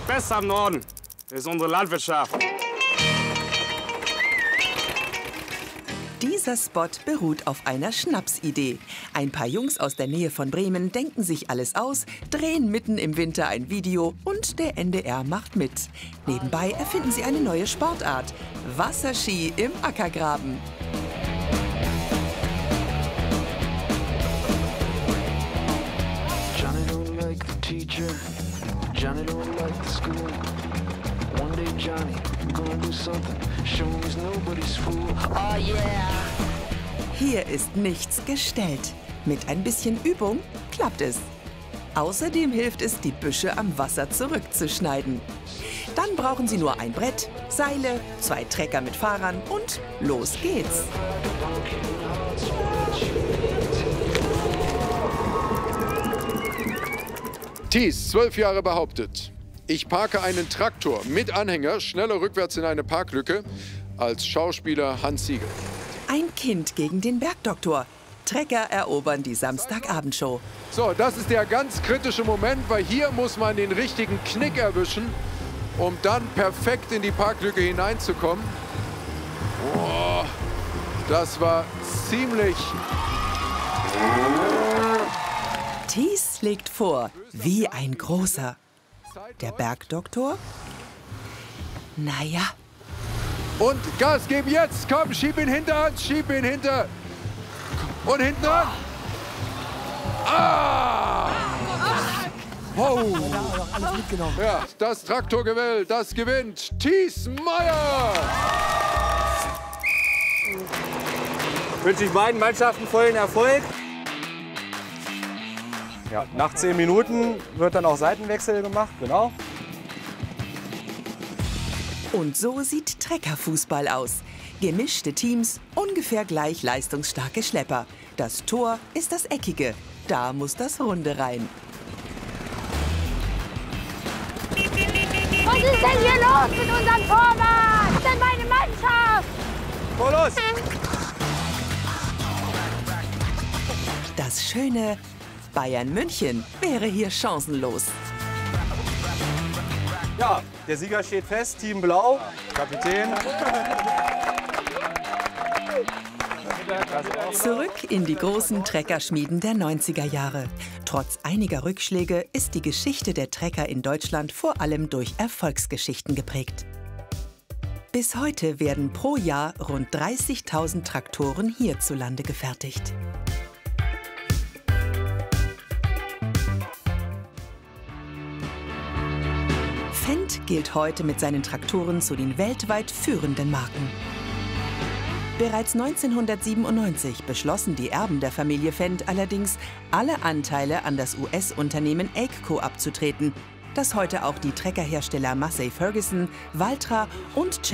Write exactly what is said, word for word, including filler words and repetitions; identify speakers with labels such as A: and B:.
A: Beste am Norden ist unsere Landwirtschaft.
B: Dieser Spot beruht auf einer Schnapsidee. Ein paar Jungs aus der Nähe von Bremen denken sich alles aus, drehen mitten im Winter ein Video und der N D R macht mit. Nebenbei erfinden sie eine neue Sportart: Wasserski im Ackergraben.
C: Johnny don't like the teacher. Johnny don't like the school. One day Johnny gonna do something. Show him he's nobody's fool. Oh yeah!
B: Hier ist nichts gestellt. Mit ein bisschen Übung klappt es. Außerdem hilft es, die Büsche am Wasser zurückzuschneiden. Dann brauchen Sie nur ein Brett, Seile, zwei Trecker mit Fahrern und los geht's.
D: Thies, zwölf Jahre, behauptet: Ich parke einen Traktor mit Anhänger schneller rückwärts in eine Parklücke als Schauspieler Hans Siegel.
B: Ein Kind gegen den Bergdoktor. Trecker erobern die Samstagabendshow.
D: So, das ist der ganz kritische Moment, weil hier muss man den richtigen Knick erwischen, um dann perfekt in die Parklücke hineinzukommen. Oh, das war ziemlich...
B: Thies legt vor, wie ein großer. Der Bergdoktor? Naja.
D: Und Gas geben jetzt! Komm, schieb ihn hinter uns, schieb ihn hinter! Und hinten an! Ah! Oh. Ja, das Traktorgewell, das gewinnt Thies Meier!
E: Wünsche ich beiden Mannschaften vollen Erfolg. Ja, nach zehn Minuten wird dann auch Seitenwechsel gemacht, genau.
B: Und so sieht Treckerfußball aus. Gemischte Teams, ungefähr gleich leistungsstarke Schlepper. Das Tor ist das Eckige, da muss das Runde rein.
F: Was ist denn hier los mit unserem Torwart? Was ist denn meine Mannschaft?
E: Vor los!
B: Das schöne Bayern München wäre hier chancenlos.
E: Ja, der Sieger steht fest, Team Blau, Kapitän.
B: Zurück in die großen Treckerschmieden der neunziger Jahre. Trotz einiger Rückschläge ist die Geschichte der Trecker in Deutschland vor allem durch Erfolgsgeschichten geprägt. Bis heute werden pro Jahr rund dreißigtausend Traktoren hierzulande gefertigt. Fendt gilt heute mit seinen Traktoren zu den weltweit führenden Marken. Bereits neunzehnhundertsiebenundneunzig beschlossen die Erben der Familie Fendt allerdings, alle Anteile an das U S-Unternehmen AGCO abzutreten, das heute auch die Treckerhersteller Massey Ferguson, Valtra und